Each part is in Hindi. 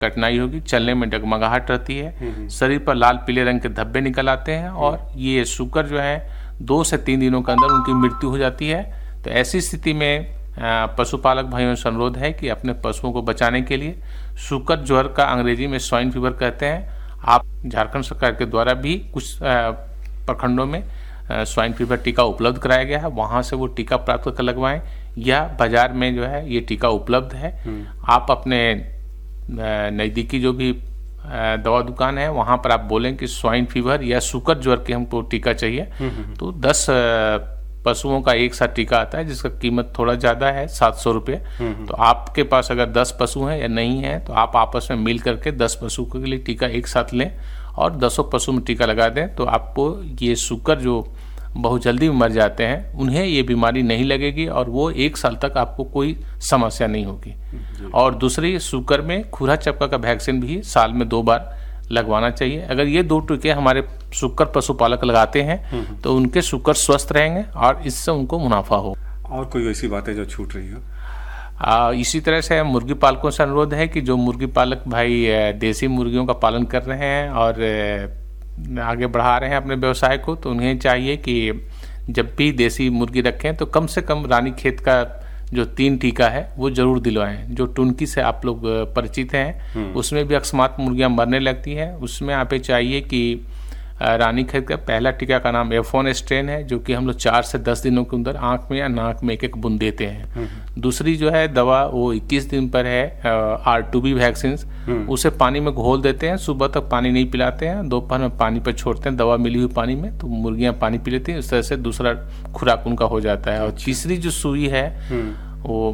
कठिनाई होगी, चलने में डगमगाहट रहती है, शरीर पर लाल पीले रंग के धब्बे निकल आते हैं और ये सूकर जो है 2 से 3 दिनों के अंदर उनकी मृत्यु हो जाती है। तो ऐसी स्थिति में पशुपालक भाइयों से अनुरोध है कि अपने पशुओं को बचाने के लिए सूकर ज्वर का अंग्रेजी में स्वाइन फीवर कहते हैं, आप झारखंड सरकार के द्वारा भी कुछ प्रखंडों में स्वाइन फीवर टीका उपलब्ध कराया गया है, वहाँ से वो टीका प्राप्त कर लगवाएं या बाजार में जो है ये टीका उपलब्ध है। आप अपने नज़दीकी जो भी दवा दुकान है वहाँ पर आप बोलें कि स्वाइन फीवर या सूकर ज्वर के हमको टीका चाहिए, तो 10 पशुओं का एक साथ टीका आता है जिसका कीमत थोड़ा ज़्यादा है, 700 रुपये। तो आपके पास अगर 10 पशु हैं या नहीं है तो आप आपस में मिल करके 10 पशु के लिए टीका एक साथ लें और 10 पशु में टीका लगा दें, तो आपको ये सूकर जो बहुत जल्दी मर जाते हैं उन्हें ये बीमारी नहीं लगेगी और वो 1 साल तक आपको कोई समस्या नहीं होगी। और दूसरी, सूकर में खुरा चपका का वैक्सीन भी साल में 2 बार लगवाना चाहिए। अगर ये 2 टीके हमारे सूकर पशुपालक लगाते हैं तो उनके सूकर स्वस्थ रहेंगे और इससे उनको मुनाफा हो। और कोई ऐसी बातें जो छूट रही हो? इसी तरह से मुर्गी पालकों से अनुरोध है कि जो मुर्गी पालक भाई देसी मुर्गियों का पालन कर रहे हैं और आगे बढ़ा रहे हैं अपने व्यवसाय को, तो उन्हें चाहिए कि जब भी देसी मुर्गी रखें तो कम से कम रानीखेत का जो 3 टीका है वो जरूर दिलवाएं। जो टुनकी से आप लोग परिचित हैं उसमें भी अकस्मात मुर्गियां मरने लगती हैं, उसमें आप चाहिए कि रानीखेत का पहला टीका का नाम F1 स्ट्रेन है जो कि हम लोग 4 से 10 दिनों के अंदर आंख में या नाक में 1-1 बूंद देते हैं। दूसरी जो है दवा वो 21 दिन पर है R2B वैक्सीन, उसे पानी में घोल देते हैं, सुबह तक पानी नहीं पिलाते हैं, दोपहर में पानी पर छोड़ते हैं दवा मिली हुई पानी में, तो मुर्गियां पानी पी लेती हैं, इस तरह से दूसरा खुराक उनका हो जाता है। और तीसरी जो सुई है वो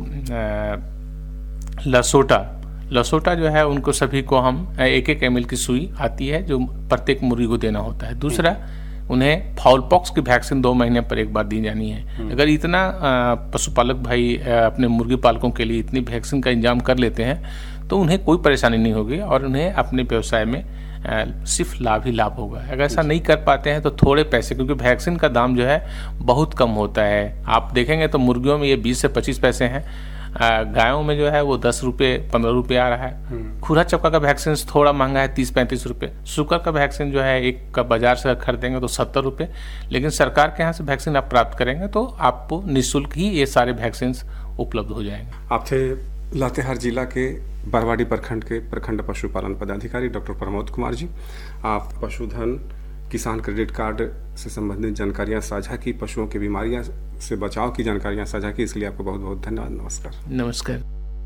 लसोटा जो है उनको सभी को हम 1-1 ml की सुई आती है जो प्रत्येक मुर्गी को देना होता है। दूसरा, उन्हें फाउल पॉक्स की वैक्सीन 2 महीने पर एक बार दी जानी है। अगर इतना पशुपालक भाई अपने मुर्गी पालकों के लिए इतनी वैक्सीन का इंतजाम कर लेते हैं तो उन्हें कोई परेशानी नहीं होगी और उन्हें अपने व्यवसाय में सिर्फ लाभ ही लाभ होगा। अगर ऐसा नहीं कर पाते हैं तो थोड़े पैसे, क्योंकि वैक्सीन का दाम जो है बहुत कम होता है, आप देखेंगे तो मुर्गियों में ये 20 से 25 पैसे हैं, गायों में जो है वो 10 रुपये 15 रुपये आ रहा है। खुरा चपका का वैक्सीन थोड़ा महंगा है, 30-35 रुपये। सूकर का वैक्सीन जो है एक का बाजार से खरीदेंगे तो 70 रुपये, लेकिन सरकार के यहाँ से वैक्सीन आप प्राप्त करेंगे तो आपको निःशुल्क ही ये सारे वैक्सीन उपलब्ध हो जाएंगे। आप थे लातेहार जिला के बरवाडी प्रखंड के प्रखंड पशुपालन पदाधिकारी डॉक्टर प्रमोद कुमार जी। आप पशुधन किसान क्रेडिट कार्ड से संबंधित जानकारियां साझा की, पशुओं की बीमारियां से बचाव की जानकारियां साझा की, इसलिए आपको बहुत बहुत धन्यवाद। नमस्कार। नमस्कार।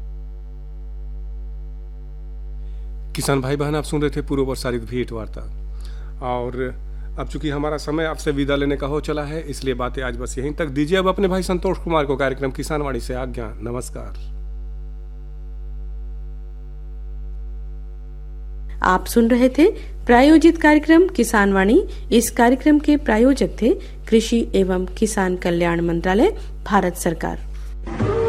किसान भाई बहन, आप सुन रहे थे पूर्व प्रसारित भेंट वार्ता, और अब चूंकि हमारा समय आपसे विदा लेने का हो चला है इसलिए बातें आज बस यहीं तक दीजिए। अब अपने भाई संतोष कुमार को कार्यक्रम किसानवाणी से आज्ञा। नमस्कार। आप सुन रहे थे प्रायोजित कार्यक्रम किसानवाणी। इस कार्यक्रम के प्रायोजक थे कृषि एवं किसान कल्याण मंत्रालय, भारत सरकार।